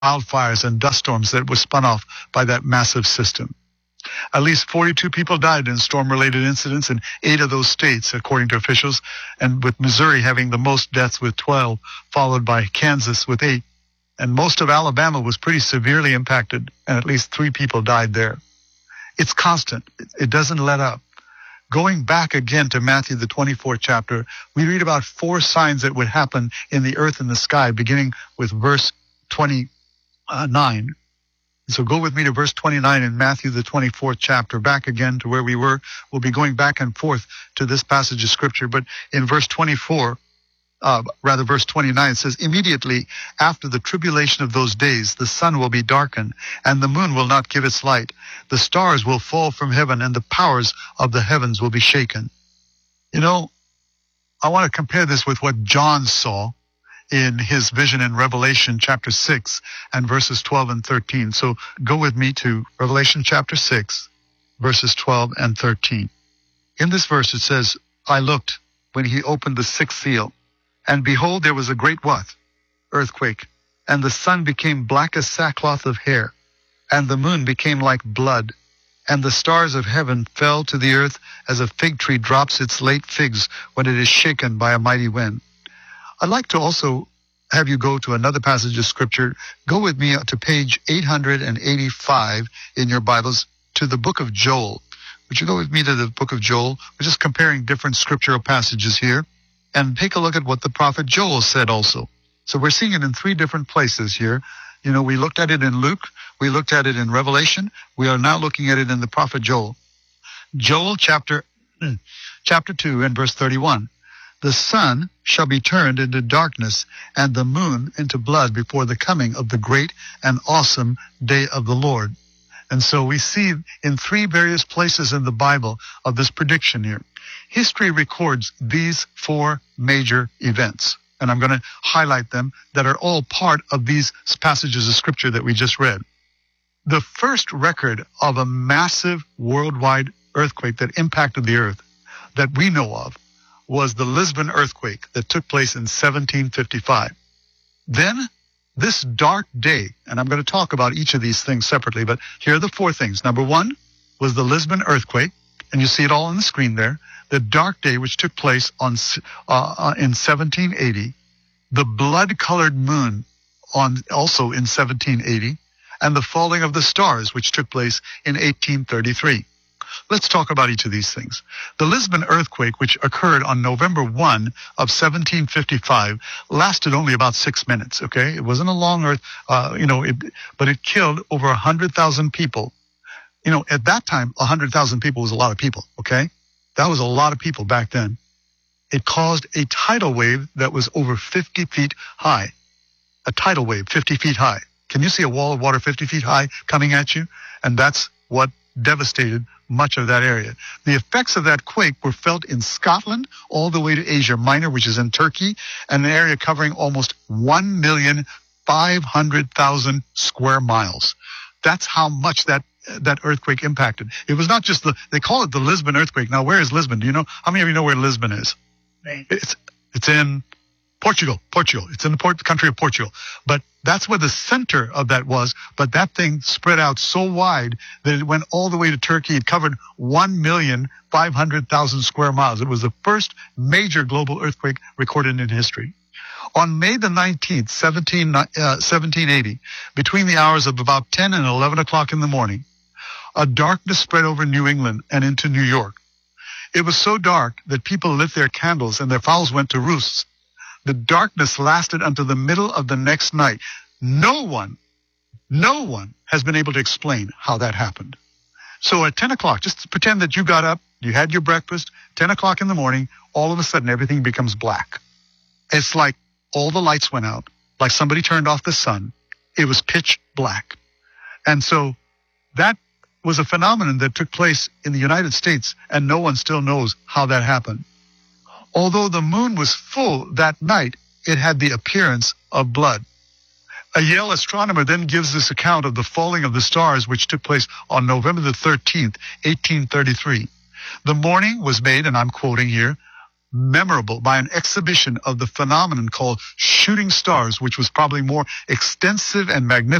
wildfires and dust storms that were spun off by that massive system. At least 42 people died in storm-related incidents in 8 of those states, according to officials, and with Missouri having the most deaths with 12, followed by Kansas with 8. And most of Alabama was pretty severely impacted, and at least 3 people died there. It's constant. It doesn't let up. Going back again to Matthew, the 24th chapter, we read about 4 signs that would happen in the earth and the sky, beginning with verse 29. So go with me to verse 29 in Matthew, the 24th chapter, back again to where we were. We'll be going back and forth to this passage of Scripture. But in verse 24, verse 29, it says, "Immediately after the tribulation of those days, the sun will be darkened, and the moon will not give its light. The stars will fall from heaven, and the powers of the heavens will be shaken." You know, I want to compare this with what John saw in his vision in Revelation chapter 6 and verses 12 and 13. So go with me to Revelation chapter 6, verses 12 and 13. In this verse it says, "I looked when he opened the 6th seal, and behold, there was a great" what? Earthquake. "And the sun became black as sackcloth of hair, and the moon became like blood, and the stars of heaven fell to the earth as a fig tree drops its late figs when it is shaken by a mighty wind." I'd like to also have you go to another passage of Scripture. Go with me to page 885 in your Bibles to the book of Joel. Would you go with me to the book of Joel? We're just comparing different scriptural passages here. And take a look at what the prophet Joel said also. So we're seeing it in 3 different places here. You know, we looked at it in Luke. We looked at it in Revelation. We are now looking at it in the prophet Joel. Joel chapter 2 and verse 31. "The sun shall be turned into darkness, and the moon into blood before the coming of the great and awesome day of the Lord." And so we see in 3 various places in the Bible of this prediction here. History records these 4 major events, and I'm going to highlight them, that are all part of these passages of Scripture that we just read. The first record of a massive worldwide earthquake that impacted the earth that we know of was the Lisbon earthquake that took place in 1755. Then, this dark day, and I'm going to talk about each of these things separately, but here are the 4 things. Number 1 was the Lisbon earthquake, and you see it all on the screen there. The dark day, which took place in 1780. The blood-colored moon also in 1780. And the falling of the stars, which took place in 1833. Let's talk about each of these things. The Lisbon earthquake, which occurred on November 1 of 1755, lasted only about 6 minutes, okay? It wasn't a long but it killed over 100,000 people. You know, at that time, 100,000 people was a lot of people, okay? That was a lot of people back then. It caused a tidal wave that was over 50 feet high. A tidal wave, 50 feet high. Can you see a wall of water 50 feet high coming at you? And that's what devastated much of that area. The effects of that quake were felt in Scotland all the way to Asia Minor, which is in Turkey, an area covering almost 1,500,000 square miles. That's how much that earthquake impacted. It was not just they call it the Lisbon earthquake. Now, where is Lisbon? Do you know? How many of you know where Lisbon is? Right. It's in Portugal. It's in the country of Portugal. But that's where the center of that was. But that thing spread out so wide that it went all the way to Turkey. It covered 1,500,000 square miles. It was the first major global earthquake recorded in history. On May the 19th, 1780, between the hours of about 10 and 11 o'clock in the morning, a darkness spread over New England and into New York. It was so dark that people lit their candles and their fowls went to roosts. The darkness lasted until the middle of the next night. No one has been able to explain how that happened. So at 10 o'clock, just pretend that you got up, you had your breakfast, 10 o'clock in the morning, all of a sudden everything becomes black. It's like all the lights went out, like somebody turned off the sun. It was pitch black. And so that was a phenomenon that took place in the United States, and no one still knows how that happened. Although the moon was full that night, it had the appearance of blood. A Yale astronomer then gives this account of the falling of the stars, which took place on November the 13th, 1833. The morning was made, and I'm quoting here, memorable by an exhibition of the phenomenon called shooting stars, which was probably more extensive and magnificent